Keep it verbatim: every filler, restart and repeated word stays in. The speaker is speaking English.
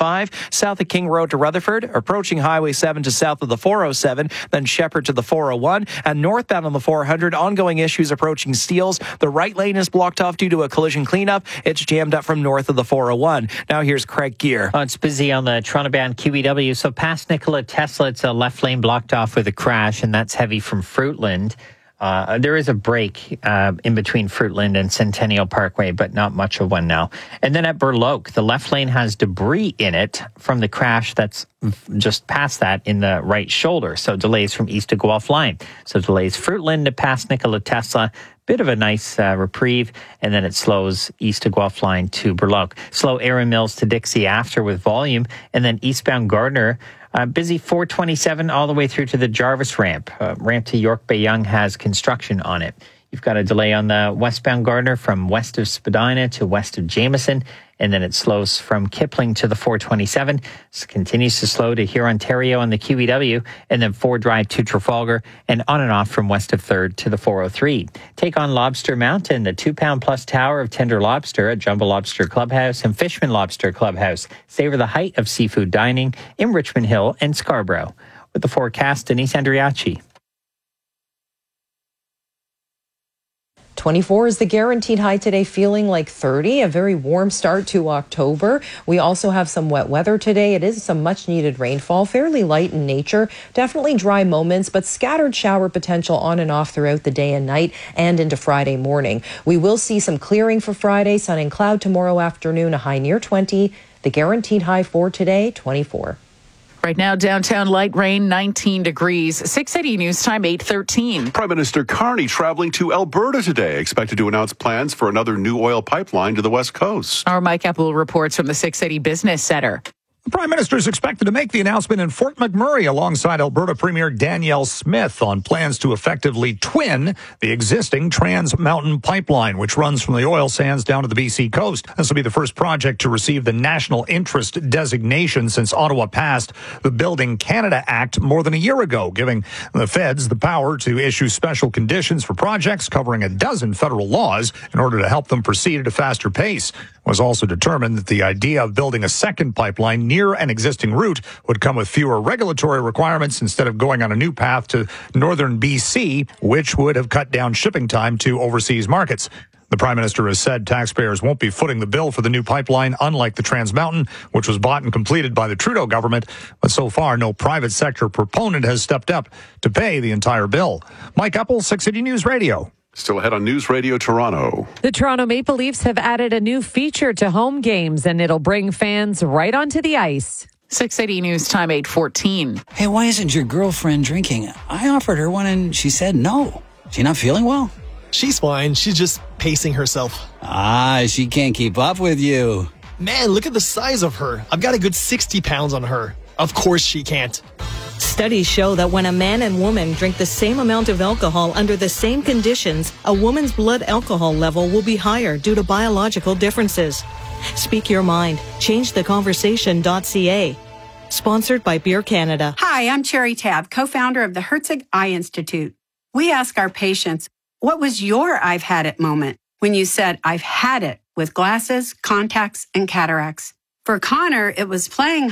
ninety-five, south of King Road to Rutherford, approaching Highway seven to south of the four oh seven, then Shepherd to the four oh one, and northbound on the four hundred, ongoing issues approaching Steeles. The right lane is blocked off due to a collision cleanup. It's jammed up from north of the four oh one. Now here's Craig Gear. Oh, it's busy on the Toronto-bound Q E W. So past Nikola Tesla, it's a left lane blocked off with a crash, and that's heavy from Fruitland. Uh, there is a break uh, in between Fruitland and Centennial Parkway, but not much of one now. And then at Burloak, the left lane has debris in it from the crash that's just past that in the right shoulder. So delays from east to Guelph line. So delays Fruitland to past Nikola Tesla. Bit of a nice uh, reprieve, and then it slows east to Guelph line to Burloak. Slow Erin Mills to Dixie after with volume, and then eastbound Gardner. Uh, busy four twenty-seven all the way through to the Jarvis ramp. Uh, ramp to York Bay Yonge has construction on it. You've got a delay on the westbound Gardner from west of Spadina to west of Jameson, and then it slows from Kipling to the four twenty-seven. It continues to slow to here, Ontario on the Q E W, and then Ford Drive to Trafalgar, and on and off from west of third to the four oh three. Take on Lobster Mountain, the two-pound plus tower of tender lobster at Jumbo Lobster Clubhouse and Fishman Lobster Clubhouse. Savor the height of seafood dining in Richmond Hill and Scarborough. With the forecast, Denise Andriachi. twenty-four is the guaranteed high today, feeling like thirty, a very warm start to October. We also have some wet weather today. It is some much needed rainfall, fairly light in nature, definitely dry moments, but scattered shower potential on and off throughout the day and night and into Friday morning. We will see some clearing for Friday, sun and cloud tomorrow afternoon, a high near twenty. The guaranteed high for today, twenty-four. Right now, downtown light rain, nineteen degrees. six eighty News Time, eight thirteen. Prime Minister Carney traveling to Alberta today, expected to announce plans for another new oil pipeline to the West Coast. Our Mike Apple reports from the six eighty Business Center. The Prime Minister is expected to make the announcement in Fort McMurray alongside Alberta Premier Danielle Smith on plans to effectively twin the existing Trans Mountain Pipeline, which runs from the oil sands down to the B C coast. This will be the first project to receive the national interest designation since Ottawa passed the Building Canada Act more than a year ago, giving the feds the power to issue special conditions for projects covering a dozen federal laws in order to help them proceed at a faster pace. It was also determined that the idea of building a second pipeline near an existing route would come with fewer regulatory requirements instead of going on a new path to northern B C, which would have cut down shipping time to overseas markets. The Prime Minister has said taxpayers won't be footing the bill for the new pipeline, unlike the Trans Mountain, which was bought and completed by the Trudeau government. But so far, no private sector proponent has stepped up to pay the entire bill. Mike Apple, six eighty News Radio. Still ahead on News Radio Toronto. The Toronto Maple Leafs have added a new feature to home games, and it'll bring fans right onto the ice. six eighty News Time, eight fourteen. Hey, why isn't your girlfriend drinking? I offered her one and she said no. She not feeling well? She's fine. She's just pacing herself. Ah, she can't keep up with you. Man, look at the size of her. I've got a good sixty pounds on her. Of course she can't. Studies show that when a man and woman drink the same amount of alcohol under the same conditions, a woman's blood alcohol level will be higher due to biological differences. Speak your mind. change the conversation dot c a. Sponsored by Beer Canada. Hi, I'm Cherry Tab, co-founder of the Herzig Eye Institute. We ask our patients, what was your I've had it moment when you said, I've had it with glasses, contacts, and cataracts? For Connor, it was playing